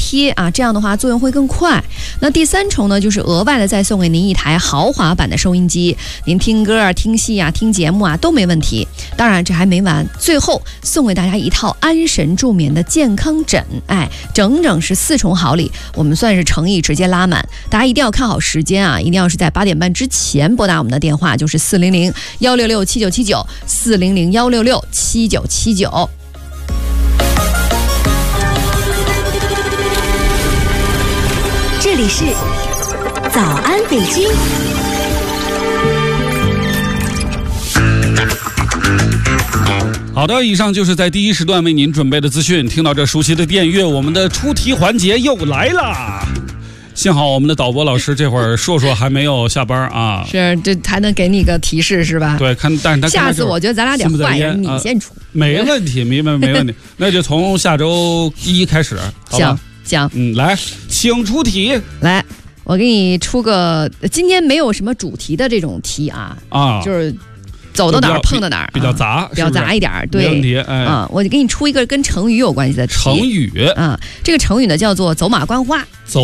贴啊，这样的话作用会更快。那第3重呢，就是额外的再送给您一台豪华版的收音机，您听歌啊、听戏啊、听节目啊都没问题。当然这还没完，最后送给大家一套安神助眠的健康枕，整整是4重好礼，我们算是诚意直接拉满。大家一定要看好时间啊，一定要是在8点半之前拨打我们的电话，就是400-166-7979 400-166-7979。 这里是早安北京。 好的，以上就是在第1时段为您准备的资讯。听到这熟悉的电乐，我们的出题环节又来了。幸好我们的导播老师这会儿硕还没有下班啊， 是这还能给你个提示是吧？ 对，但是他下次我觉得咱俩得换人，你先出， 没问题，没问题。那就从下周1开始，好吧？ 行， 来，请出题。 来，我给你出个今天没有什么主题的这种题啊，就是走到哪儿碰到哪儿， 比较杂， 比较杂一点，对， 没问题。 我就给你出一个跟成语有关系的题。 成语这个成语呢叫做走马观花。